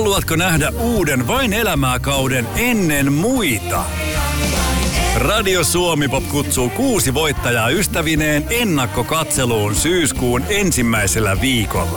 Haluatko nähdä uuden vain elämää-kauden ennen muita? Radio Suomi Pop kutsuu 6 voittajaa ystävineen ennakkokatseluun syyskuun ensimmäisellä viikolla.